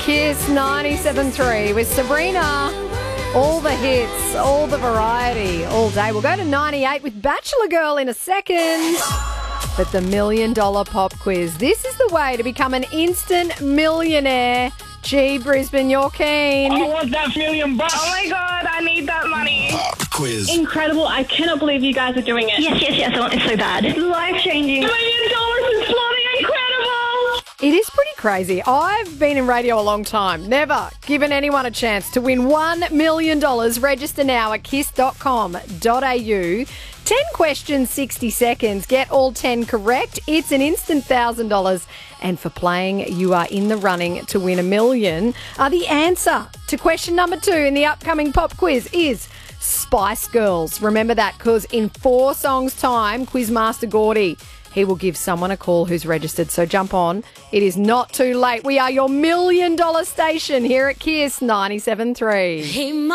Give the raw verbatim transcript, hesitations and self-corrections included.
Kiss ninety-seven point three with Sabrina. All the hits, all the variety, all day. We'll go to ninety-eight with Bachelor Girl in a second. But the Million Dollar Pop Quiz. This is the way to become an instant millionaire. Gee, Brisbane, you're keen. I want that million bucks. Oh my God, I need that money. Pop quiz. Incredible. I cannot believe you guys are doing it. Yes, yes, yes. I want it so bad. It's life-changing. A million dollars is bloody incredible. It is pretty crazy. I've been in radio a long time. Never given anyone a chance to win one million dollars. Register now at kiss dot com dot a u. ten questions, sixty seconds. Get all ten correct. It's an instant one thousand dollars. And for playing, you are in the running to win a million. Uh, the answer to question number two in the upcoming pop quiz is Spice Girls. Remember that, because in four songs' time, Quizmaster Gordy, he will give someone a call who's registered. So jump on. It is not too late. We are your million dollar station here at Kiss ninety-seven point three.